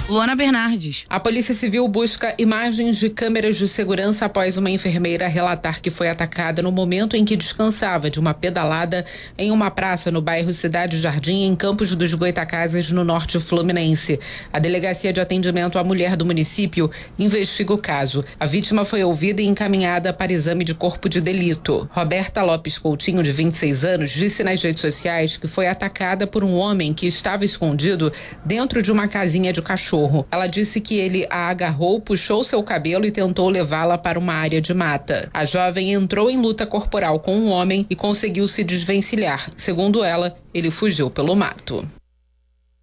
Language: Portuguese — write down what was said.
Luana Bernardes. A Polícia Civil busca imagens de câmeras de segurança após uma enfermeira relatar que foi atacada no momento em que descansava de uma pedalada em uma praça no bairro Cidade Jardim, em Campos dos Goytacazes, no norte fluminense. A Delegacia de Atendimento à Mulher do município investiga o caso. A vítima foi ouvida e encaminhada para exame de corpo de delito. Roberta Lopes Coutinho, de 26 anos, disse nas redes sociais que foi atacada por um homem que estava escondido dentro de uma casinha de cachorro. Ela disse que ele a agarrou, puxou seu cabelo e tentou levá-la para uma área de mata. A jovem entrou em luta corporal com um homem e conseguiu se desvencilhar. Segundo ela, ele fugiu pelo mato.